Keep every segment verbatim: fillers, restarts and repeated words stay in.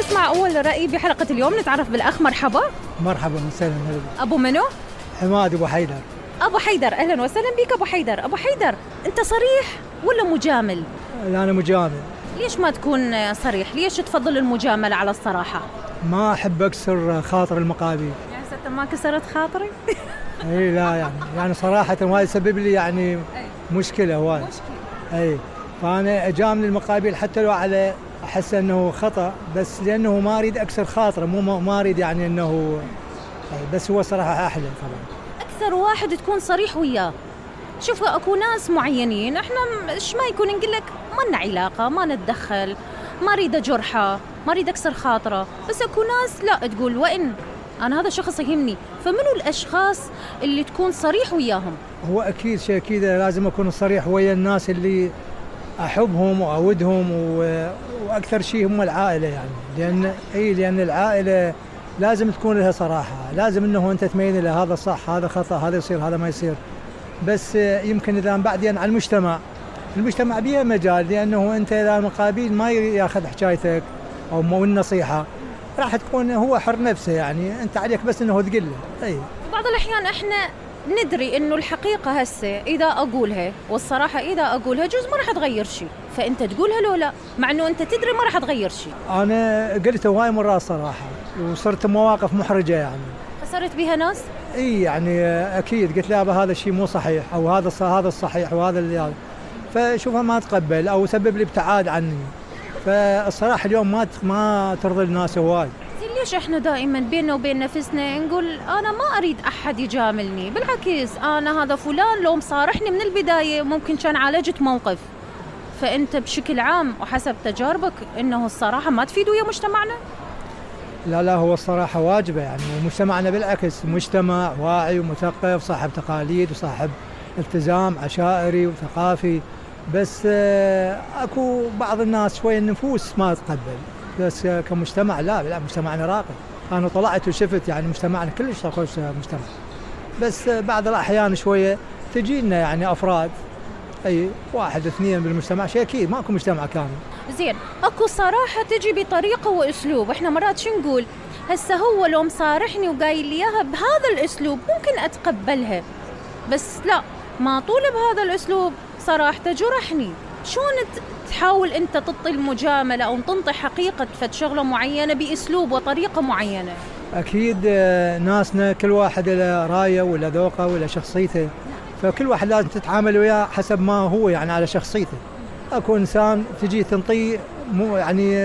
نسمع أول رأي بحلقة اليوم. نتعرف بالأخ. مرحبا. مرحبا وسهلا. أبو منو؟ حماد أبو حيدر. أبو حيدر، أهلا وسهلا بك أبو حيدر. أبو حيدر، أنت صريح ولا مجامل؟ لا، أنا مجامل. ليش ما تكون صريح؟ ليش تفضل المجاملة على الصراحة؟ ما أحب أكسر خاطر المقابل. يعني ستة ما كسرت خاطري؟ أي لا، يعني يعني صراحة ما يسبب لي يعني مشكلة هواي. مشكلة. أي فأنا أجامل المقابل حتى لو على أحس أنه خطأ، بس لأنه ما أريد أكسر خاطره، مو ما أريد يعني أنه، بس هو صراحة أحلى طبعا. أكثر واحد تكون صريح وياه. شوف، أكو ناس معينين إحنا إيش ما يكون نقول لك ما لنا علاقة، ما نتدخل، ما أريد أجرحه، ما أريد أكسر خاطره، بس أكو ناس لا تقول وإن أنا هذا شخص يهمني. فمنو الأشخاص اللي تكون صريح وياهم؟ هو أكيد شيء كذا، لازم أكون صريح ويا الناس اللي أحبهم وأودهم، وأكثر شيء هم العائلة يعني، لأن أي لأن العائلة لازم تكون لها صراحة، لازم إنه أنت تميز له هذا صح هذا خطأ، هذا يصير هذا ما يصير. بس يمكن إذا بعدين على المجتمع المجتمع بيه مجال، لأنه أنت إذا المقابل ما يأخذ حكايتك أو مو النصيحة راح تكون هو حر نفسه، يعني أنت عليك بس إنه تقول له. أي بعض الأحيان إحنا ندري إنه الحقيقة هسه إذا أقولها والصراحة إذا أقولها جزء ما راح تغير شيء، فأنت تقولها لو لا، مع إنه أنت تدري ما راح تغير شيء. أنا قلت هواي مرات صراحة، وصرت مواقف محرجة يعني. خسرت بها ناس؟ إيه يعني أكيد قلت لا هذا الشيء مو صحيح، أو هذا هذا الصحيح وهذا اللي، فشوفها ما تقبل أو سبب لي ابتعاد عني. فالصراحة اليوم ما ما ترضي الناس هواي. ليش احنا دائما بيننا وبين نفسنا نقول انا ما اريد احد يجاملني؟ بالعكس انا هذا فلان لو مصارحني من البداية ممكن كان عالجت موقف. فانت بشكل عام وحسب تجاربك انه الصراحة ما تفيد ويا مجتمعنا؟ لا لا، هو الصراحة واجبة يعني، ومجتمعنا بالعكس مجتمع واعي ومثقف، صاحب تقاليد وصاحب التزام عشائري وثقافي. بس اكو بعض الناس شوية النفوس ما تقبل، بس كمجتمع لا لا، مجتمعنا راقي. أنا طلعت وشفت يعني مجتمعنا كلش خوش مجتمع، بس بعض الأحيان شوية تجينا يعني أفراد، أي واحد اثنين بالمجتمع، شيء أكيد ماكو مجتمع كامل. زين، أكو صراحة تجي بطريقة وأسلوب. إحنا مرات شو نقول؟ هسه هو لو مصارحني وقايل لي إياها بهذا الأسلوب ممكن أتقبلها، بس لا، ما طول بهذا الأسلوب صراحة جرحني. شلون تحاول أنت تطي المجاملة أو تنطي حقيقة فد شغلة معينة بأسلوب وطريقة معينة؟ أكيد ناسنا كل واحد له رايه ولا ذوقه ولا شخصيته، فكل واحد لازم تتعامل وياه حسب ما هو يعني على شخصيته. أكو إنسان تجي تنطيه مو يعني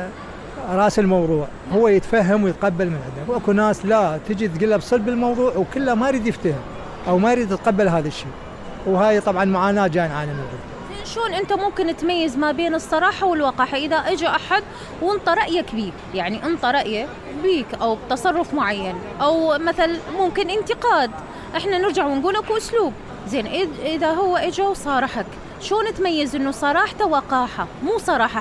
راس الموضوع، هو يتفهم ويتقبل من عندك، وأكو ناس لا تجي تقلب صلب الموضوع وكله ما يريد يفتهم أو ما يريد يتقبل هذا الشيء، وهاي طبعا معاناة جاي نعاني منها. شلون أنت ممكن تميز ما بين الصراحة والوقاحة إذا أجى أحد وانت رأيك بيه؟ يعني انت رأيك بيك أو بتصرف معين أو مثل ممكن انتقاد، إحنا نرجع ونقول أكو أسلوب. زين، إذا هو أجى وصارحك شلون تميز إنه صراحته وقاحة مو صراحة